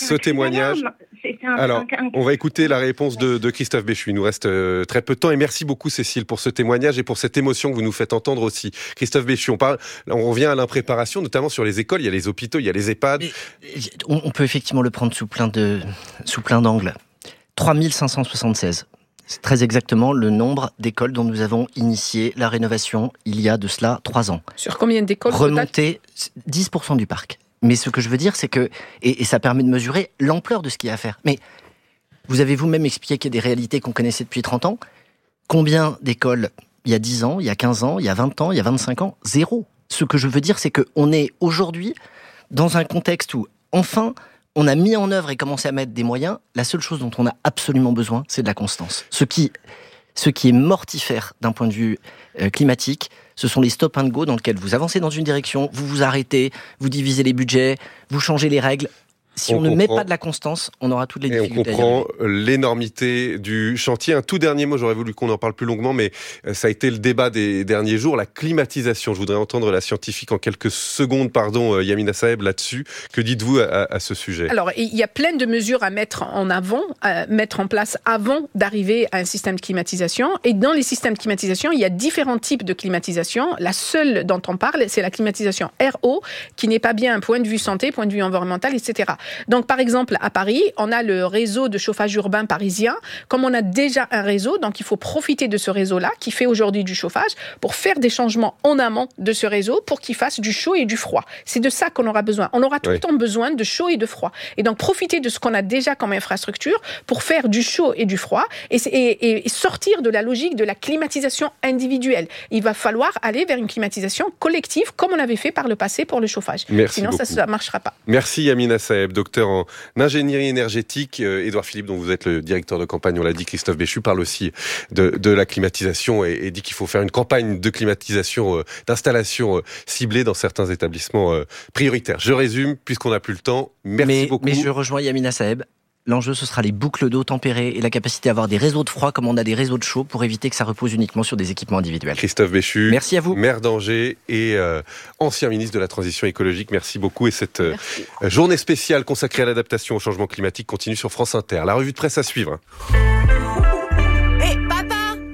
Alors, on va écouter la réponse de Christophe Béchu. Il nous reste très peu de temps et merci beaucoup Cécile pour ce témoignage et pour cette émotion que vous nous faites entendre aussi. Christophe Béchu, on revient à l'impréparation, notamment sur les écoles, il y a les hôpitaux, il y a les EHPAD. On peut effectivement le prendre sous plein d'angles. 3576. C'est très exactement le nombre d'écoles dont nous avons initié la rénovation il y a de cela 3 ans. Sur combien d'écoles ? Remonter 10% du parc. Mais ce que je veux dire, c'est que, et ça permet de mesurer l'ampleur de ce qu'il y a à faire. Mais vous avez vous-même expliqué qu'il y a des réalités qu'on connaissait depuis 30 ans. Combien d'écoles il y a 10 ans, il y a 15 ans, il y a 20 ans, il y a 25 ans ? 0. Ce que je veux dire, c'est qu'on est aujourd'hui dans un contexte où, enfin, on a mis en œuvre et commencé à mettre des moyens. La seule chose dont on a absolument besoin, c'est de la constance. Ce qui est mortifère d'un point de vue climatique, ce sont les stop and go dans lesquels vous avancez dans une direction, vous vous arrêtez, vous divisez les budgets, vous changez les règles. Si on ne met pas de la constance, on aura toutes les difficultés. Et on comprend l'énormité du chantier. Un tout dernier mot, j'aurais voulu qu'on en parle plus longuement, mais ça a été le débat des derniers jours, la climatisation. Je voudrais entendre la scientifique en quelques secondes, Yamina Saeb, là-dessus. Que dites-vous à ce sujet ? Alors, il y a plein de mesures à mettre en place avant d'arriver à un système de climatisation. Et dans les systèmes de climatisation, il y a différents types de climatisation. La seule dont on parle, c'est la climatisation RO, qui n'est pas bien un point de vue santé, point de vue environnemental, etc. Donc, par exemple, à Paris, on a le réseau de chauffage urbain parisien. Comme on a déjà un réseau, donc il faut profiter de ce réseau-là, qui fait aujourd'hui du chauffage, pour faire des changements en amont de ce réseau, pour qu'il fasse du chaud et du froid. C'est de ça qu'on aura besoin. On aura tout le temps besoin de chaud et de froid. Et donc, profiter de ce qu'on a déjà comme infrastructure pour faire du chaud et du froid et sortir de la logique de la climatisation individuelle. Il va falloir aller vers une climatisation collective, comme on avait fait par le passé pour le chauffage. Sinon, ça ne marchera pas. Merci Yamina Saeb. Docteur en ingénierie énergétique, Édouard Philippe, dont vous êtes le directeur de campagne, on l'a dit, Christophe Béchu parle aussi de la climatisation et dit qu'il faut faire une campagne de climatisation, d'installation ciblée dans certains établissements prioritaires. Je résume, puisqu'on n'a plus le temps. Merci beaucoup. Mais je rejoins Yamina Saeb. L'enjeu, ce sera les boucles d'eau tempérées et la capacité à avoir des réseaux de froid comme on a des réseaux de chaud pour éviter que ça repose uniquement sur des équipements individuels. Christophe Béchu, merci à vous. Maire d'Angers et ancien ministre de la Transition écologique. Merci beaucoup. Et cette journée spéciale consacrée à l'adaptation au changement climatique continue sur France Inter. La revue de presse à suivre. Hé, papa,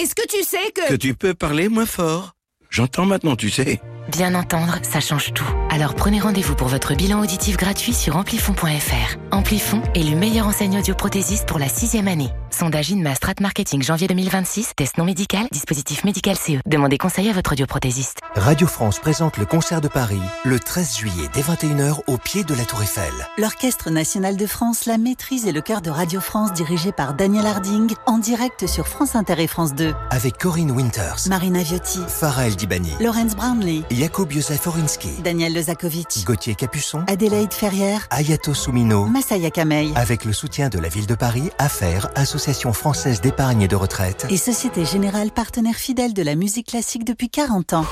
Est-ce que tu sais Que tu peux parler moins fort. J'entends maintenant, tu sais. Bien entendre, ça change tout. Alors prenez rendez-vous pour votre bilan auditif gratuit sur amplifon.fr. Amplifon, élu meilleure enseigne audioprothésiste pour la 6e année. Sondage INMA Strat Marketing janvier 2026, test non médical, dispositif médical CE. Demandez conseil à votre audioprothésiste. Radio France présente le concert de Paris le 13 juillet dès 21h au pied de la Tour Eiffel. L'Orchestre National de France, la maîtrise et le chœur de Radio France dirigé par Daniel Harding en direct sur France Inter et France 2. Avec Corinne Winters, Marina Viotti, Farah El Dibani, Laurence Brownlee, Jakub Józef Orinski, Daniel Lezakovic, Gauthier Capuçon, Adélaïde Ferrière, Ayato Soumino, Massaya Kamei. Avec le soutien de la Ville de Paris, AFER, Association française d'épargne et de retraite, et Société Générale, partenaire fidèle de la musique classique depuis 40 ans.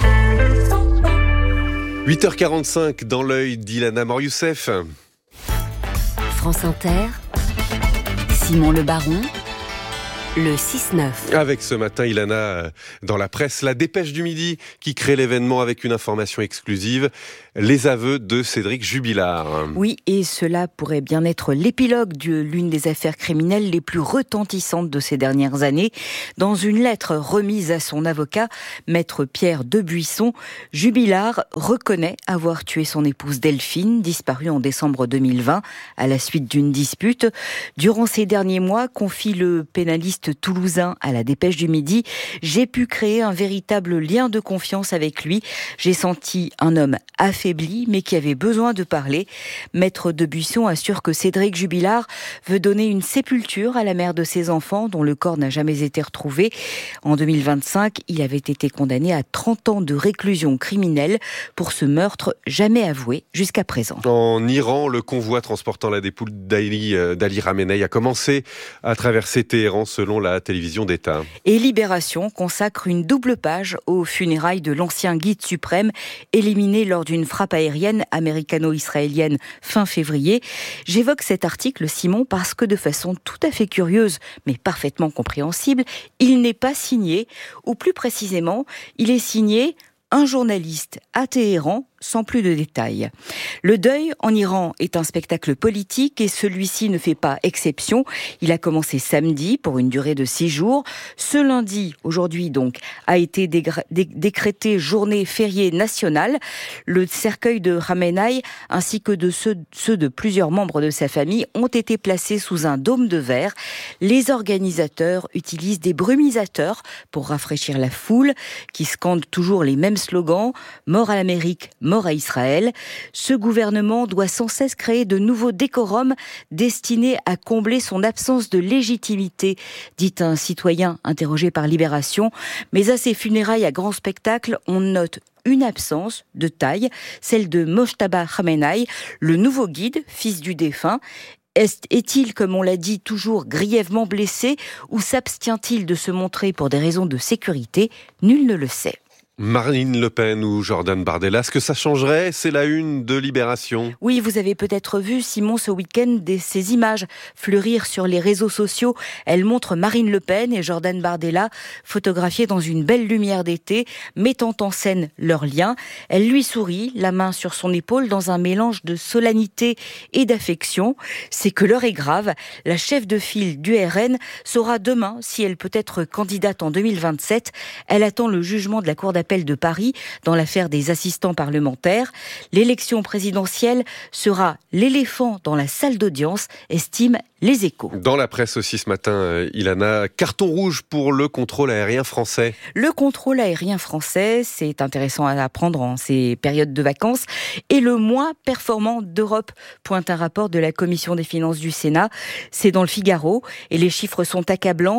8h45 dans l'œil d'Ilana Morioussef. France Inter, Simon Le Baron, le 6-9. Avec ce matin, Ilana, dans la presse, la dépêche du midi qui crée l'événement avec une information exclusive, les aveux de Cédric Jubilard. Oui, et cela pourrait bien être l'épilogue de l'une des affaires criminelles les plus retentissantes de ces dernières années. Dans une lettre remise à son avocat, maître Pierre Debuisson, Jubilard reconnaît avoir tué son épouse Delphine, disparue en décembre 2020 à la suite d'une dispute. Durant ces derniers mois, confie le pénaliste toulousain à la dépêche du midi, j'ai pu créer un véritable lien de confiance avec lui. J'ai senti un homme affaibli, mais qui avait besoin de parler. Maître Debuisson assure que Cédric Jubilard veut donner une sépulture à la mère de ses enfants, dont le corps n'a jamais été retrouvé. En 2025, il avait été condamné à 30 ans de réclusion criminelle pour ce meurtre jamais avoué jusqu'à présent. En Iran, le convoi transportant la dépouille d'Ali Khamenei a commencé à traverser Téhéran selon la télévision d'État. Et Libération consacre une double page aux funérailles de l'ancien guide suprême éliminé lors d'une frappe aérienne américano-israélienne fin février. J'évoque cet article, Simon, parce que de façon tout à fait curieuse, mais parfaitement compréhensible, il n'est pas signé, ou plus précisément, il est signé un journaliste à Téhéran, sans plus de détails. Le deuil en Iran est un spectacle politique et celui-ci ne fait pas exception. Il a commencé samedi pour une durée de 6 jours. Ce lundi, aujourd'hui donc, a été décrété journée fériée nationale. Le cercueil de Khamenei ainsi que de ceux de plusieurs membres de sa famille ont été placés sous un dôme de verre. Les organisateurs utilisent des brumisateurs pour rafraîchir la foule qui scande toujours les mêmes slogans « Mort à l'Amérique », mort à Israël. Ce gouvernement doit sans cesse créer de nouveaux décorums destinés à combler son absence de légitimité, dit un citoyen interrogé par Libération. Mais à ces funérailles à grand spectacle, on note une absence de taille, celle de Mojtaba Khamenei, le nouveau guide, fils du défunt. Est-il, comme on l'a dit, toujours grièvement blessé ou s'abstient-il de se montrer pour des raisons de sécurité ? Nul ne le sait. Marine Le Pen ou Jordan Bardella, est-ce que ça changerait ? C'est la une de Libération. Oui, vous avez peut-être vu, Simon, ce week-end, ces images fleurir sur les réseaux sociaux. Elles montrent Marine Le Pen et Jordan Bardella photographiés dans une belle lumière d'été, mettant en scène leur lien. Elle lui sourit, la main sur son épaule, dans un mélange de solennité et d'affection. C'est que l'heure est grave. La chef de file du RN saura demain si elle peut être candidate en 2027. Elle attend le jugement de la Cour d'appel de Paris dans l'affaire des assistants parlementaires. L'élection présidentielle sera l'éléphant dans la salle d'audience, estime Les Échos. Dans la presse aussi ce matin, Ilana, carton rouge pour le contrôle aérien français. Le contrôle aérien français, c'est intéressant à apprendre en ces périodes de vacances, est le moins performant d'Europe, pointe un rapport de la Commission des finances du Sénat. C'est dans le Figaro et les chiffres sont accablants.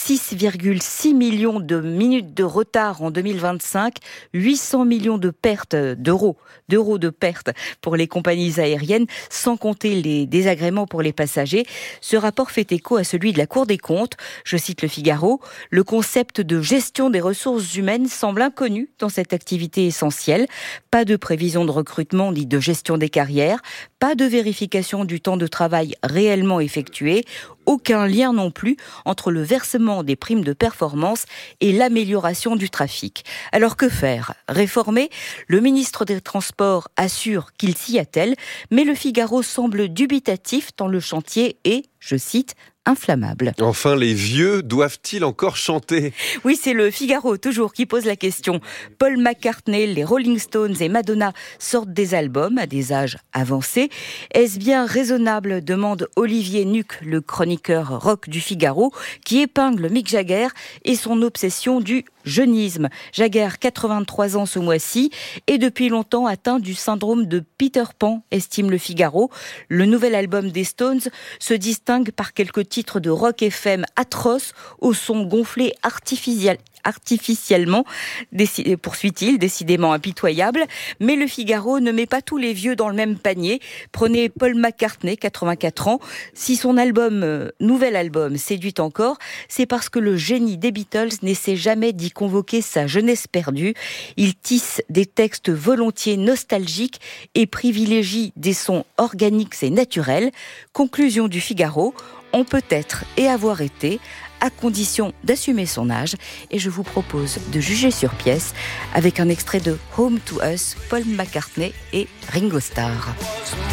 6,6 millions de minutes de retard en 2025, 800 millions de pertes d'euros de pertes pour les compagnies aériennes, sans compter les désagréments pour les passagers. Ce rapport fait écho à celui de la Cour des comptes. Je cite le Figaro. Le concept de gestion des ressources humaines semble inconnu dans cette activité essentielle. Pas de prévision de recrutement ni de gestion des carrières. Pas de vérification du temps de travail réellement effectué. Aucun lien non plus entre le versement des primes de performance et l'amélioration du trafic. Alors que faire ? Réformer ? Le ministre des Transports assure qu'il s'y attelle, mais le Figaro semble dubitatif tant le chantier est, je cite, inflammable. Enfin, les vieux doivent-ils encore chanter ? Oui, c'est le Figaro, toujours, qui pose la question. Paul McCartney, les Rolling Stones et Madonna sortent des albums à des âges avancés. Est-ce bien raisonnable, demande Olivier Nuc, le chroniqueur rock du Figaro, qui épingle Mick Jagger et son obsession du jeunisme. Jagger, 83 ans ce mois-ci, et depuis longtemps atteint du syndrome de Peter Pan, estime le Figaro. Le nouvel album des Stones se distingue par quelques titres de rock FM atroces au son gonflé artificiellement, poursuit-il, décidément impitoyable. Mais le Figaro ne met pas tous les vieux dans le même panier. Prenez Paul McCartney, 84 ans. Si son nouvel album séduit encore, c'est parce que le génie des Beatles n'essaie jamais d'y convoquer sa jeunesse perdue. Il tisse des textes volontiers nostalgiques et privilégie des sons organiques et naturels. Conclusion du Figaro, on peut être et avoir été, à condition d'assumer son âge. Et je vous propose de juger sur pièce avec un extrait de Home to Us, Paul McCartney et Ringo Starr.